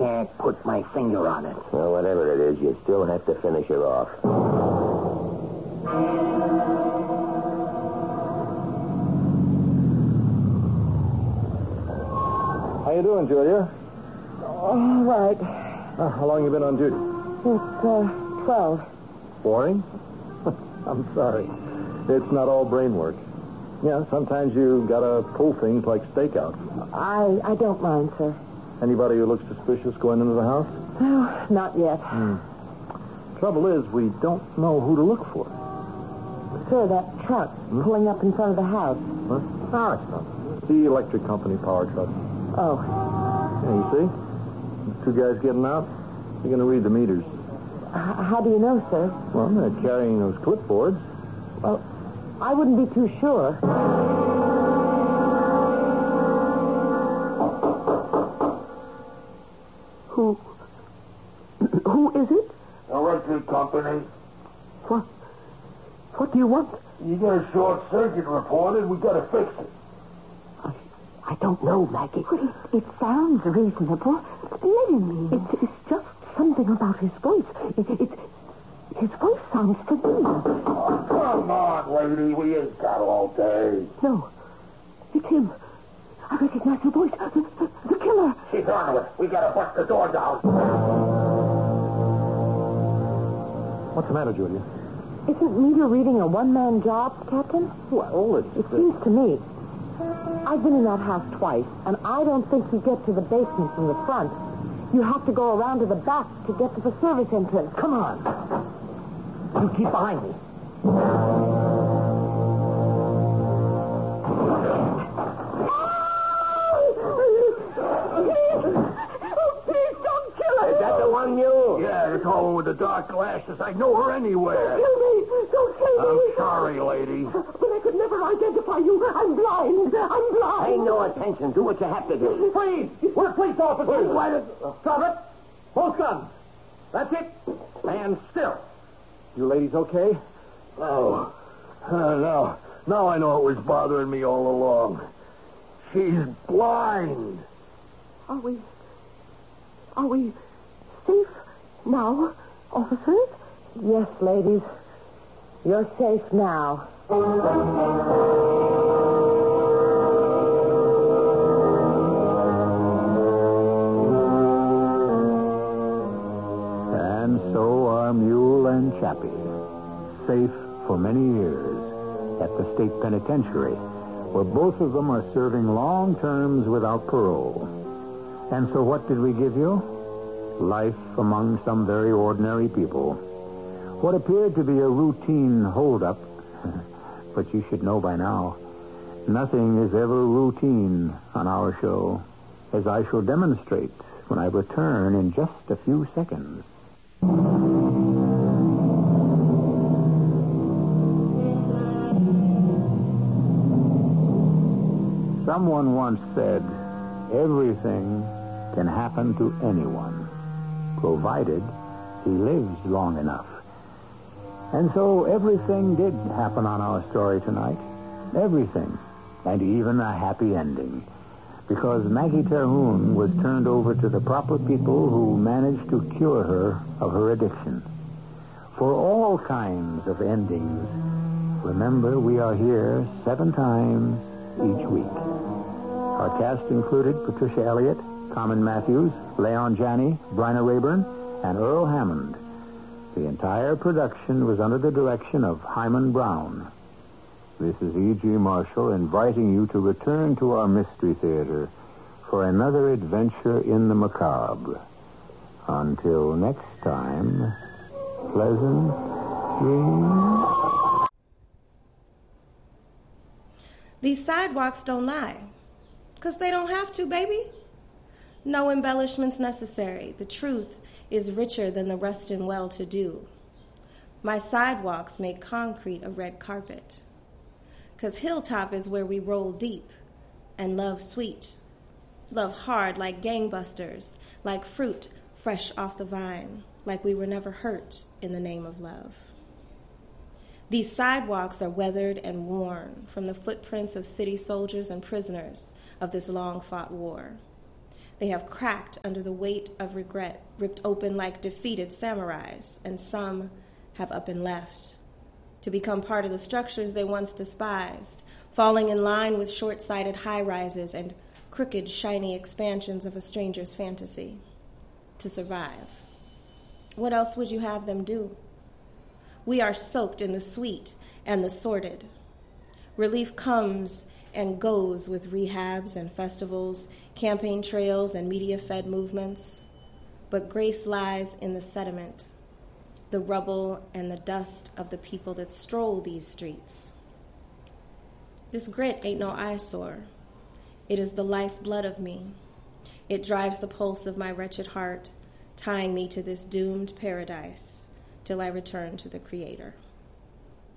can't put my finger on it. Well, whatever it is, you still have to finish her off. How you doing, Julia? All right. How long you been on duty? It's 12. Boring? I'm sorry. It's not all brain work. Yeah, sometimes you gotta pull things like stakeouts. I don't mind, sir. Anybody who looks suspicious going into the house? No, not yet. Trouble is, we don't know who to look for. Sir, that truck pulling up in front of the house. Huh? No, it's not. The electric company power truck. Oh. Yeah, you see? Two guys getting out. They're going to read the meters. How do you know, sir? Well, they're carrying those clipboards. Well, I wouldn't be too sure. Who is it? Electric company. What do you want? You got a short circuit reported. We got to fix it. I don't know, Maggie. It sounds reasonable. Let him in. It's just something about his voice. His voice sounds familiar. Oh, come on, lady. We ain't got all day. No, it's him. I recognize the voice. The killer. She's on to it. We got to bust the door down. What's the matter, Julia? Isn't meter reading a one-man job, Captain? Well, It seems to me. I've been in that house twice, and I don't think you get to the basement from the front. You have to go around to the back to get to the service entrance. Come on. You keep behind me. Please don't kill her. Is that the one you? Yeah, the tall one with the dark glasses. I know her anywhere. Kill me. Don't kill me. I'm sorry, lady. But I could never identify you. I'm blind. Pay no attention. Do what you have to do. Freeze! We're police officers. Stop it. Both guns. That's it. Stand still. You ladies okay? Oh. No. Now I know it was bothering me all along. She's blind. Are we safe now, officers? Yes, ladies. You're safe now. And so are Mule and Chappie, safe for many years at the state penitentiary, where both of them are serving long terms without parole. And so what did we give you? Life among some very ordinary people. What appeared to be a routine holdup, but you should know by now, nothing is ever routine on our show, as I shall demonstrate when I return in just a few seconds. Someone once said, everything can happen to anyone, provided he lives long enough. And so everything did happen on our story tonight. Everything. And even a happy ending. Because Maggie Terhune was turned over to the proper people who managed to cure her of her addiction. For all kinds of endings, remember we are here 7 times each week. Our cast included Patricia Elliott, Carmen Matthews, Leon Janney, Bryna Rayburn, and Earl Hammond. The entire production was under the direction of Hyman Brown. This is E.G. Marshall inviting you to return to our Mystery Theater for another adventure in the macabre. Until next time, pleasant dreams. These sidewalks don't lie. 'Cause they don't have to, baby. No embellishments necessary. The truth is richer than the Rustin well-to-do. My sidewalks make concrete a red carpet. 'Cause Hilltop is where we roll deep and love sweet. Love hard like gangbusters, like fruit fresh off the vine, like we were never hurt in the name of love. These sidewalks are weathered and worn from the footprints of city soldiers and prisoners of this long-fought war. They have cracked under the weight of regret, ripped open like defeated samurais, and some have up and left to become part of the structures they once despised, falling in line with short-sighted high-rises and crooked, shiny expansions of a stranger's fantasy to survive. What else would you have them do? We are soaked in the sweet and the sordid. Relief comes and goes with rehabs and festivals, campaign trails and media-fed movements. But grace lies in the sediment, the rubble and the dust of the people that stroll these streets. This grit ain't no eyesore. It is the lifeblood of me. It drives the pulse of my wretched heart, tying me to this doomed paradise till I return to the Creator.